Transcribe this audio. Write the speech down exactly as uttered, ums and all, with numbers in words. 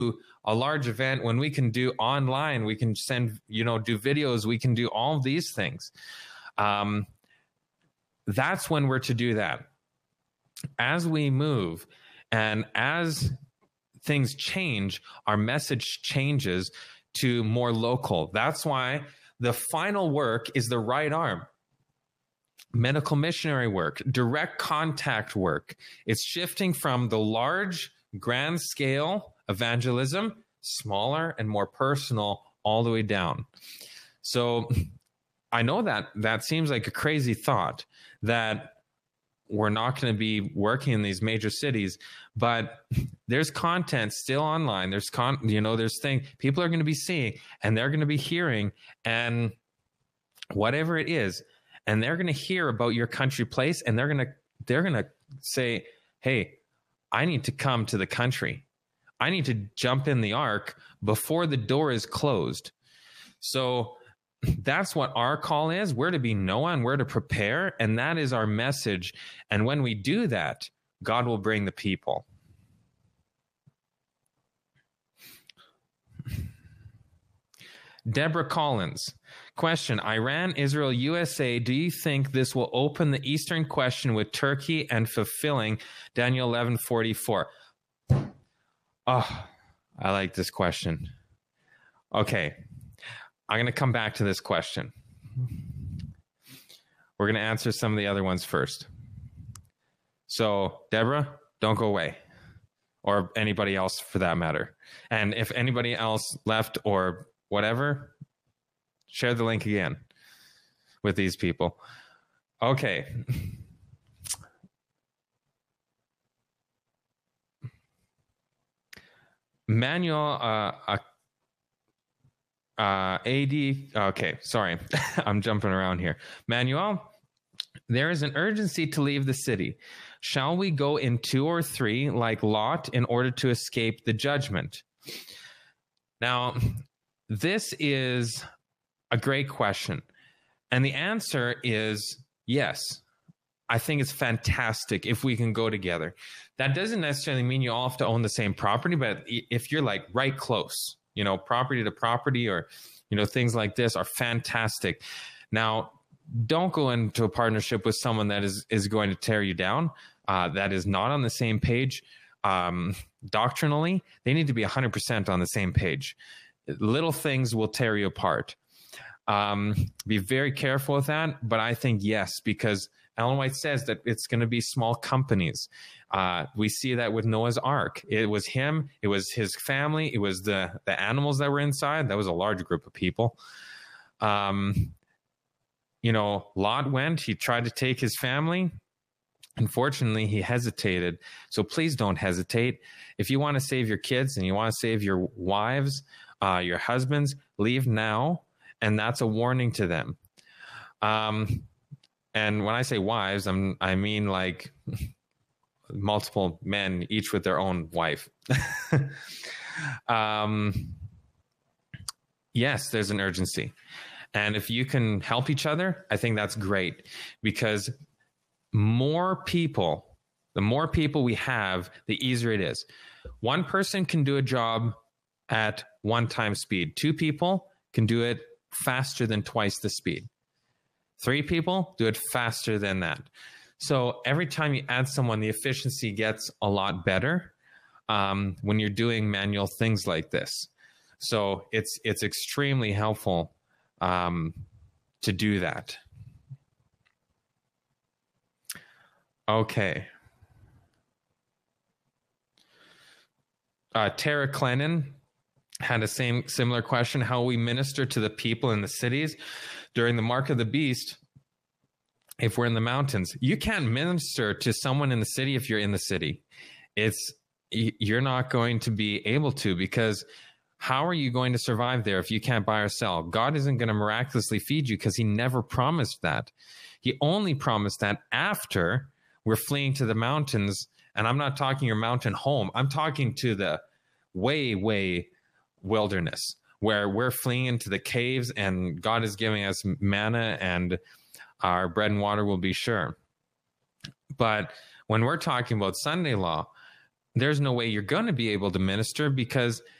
a large event, when we can do online, we can send, you know, do videos, we can do all of these things. Um, that's when we're to do that. As we move and as things change, our message changes to more local. That's why the final work is the right arm. Medical missionary work, direct contact work. It's shifting from the large, grand scale evangelism, smaller and more personal, all the way down. So I know that that seems like a crazy thought, that we're not going to be working in these major cities, but there's content still online. There's con, you know, there's things people are going to be seeing and they're going to be hearing, and whatever it is, and they're going to hear about your country place, and they're going to they're going to say, "Hey, I need to come to the country. I need to jump in the ark before the door is closed." So that's what our call is. We're to be Noah and we're to prepare, and that is our message. And when we do that, God will bring the people. Deborah Collins. Question: Iran, Israel, U S A, do you think this will open the Eastern question with Turkey and fulfilling Daniel eleven forty-four? Oh, I like this question. Okay, I'm going to come back to this question. We're going to answer some of the other ones first. So, Deborah, don't go away, or anybody else for that matter. And if anybody else left or whatever, share the link again with these people. Okay. Manuel uh, uh, A D. Okay, sorry. I'm jumping around here. Manuel, there is an urgency to leave the city. Shall we go in two or three like Lot in order to escape the judgment? Now, this is a great question. And the answer is yes. I think it's fantastic if we can go together. That doesn't necessarily mean you all have to own the same property, but if you're like right close, you know, property to property, or, you know, things like this are fantastic. Now, don't go into a partnership with someone that is, is going to tear you down, uh, that is not on the same page. Um, doctrinally, they need to be one hundred percent on the same page. Little things will tear you apart. Um, be very careful with that. But I think yes, because Ellen White says that it's going to be small companies. Uh, we see that with Noah's Ark. It was him. It was his family. It was the, the animals that were inside. That was a large group of people. Um, you know, Lot went. He tried to take his family. Unfortunately, he hesitated. So please don't hesitate. If you want to save your kids and you want to save your wives, uh, your husbands, leave now. And that's a warning to them. Um, and when I say wives, I'm, I mean like multiple men, each with their own wife. um, yes, there's an urgency. And if you can help each other, I think that's great, because more people, the more people we have, the easier it is. One person can do a job at one time speed. Two people can do it faster than twice the speed. Three people do it faster than that. So every time you add someone, the efficiency gets a lot better um, when you're doing manual things like this. So it's it's extremely helpful um, to do that. Okay. Uh, Tara Clennon had a same similar question: how we minister to the people in the cities during the mark of the beast if we're in the mountains. You can't minister to someone in the city if you're in the city. It's you're not going to be able to, because how are you going to survive there if you can't buy or sell? God isn't going to miraculously feed you, because he never promised that. He only promised that after we're fleeing to the mountains. And I'm not talking your mountain home. I'm talking to the way, way wilderness, where we're fleeing into the caves and God is giving us manna and our bread and water will be sure. But when we're talking about Sunday law, there's no way you're going to be able to minister because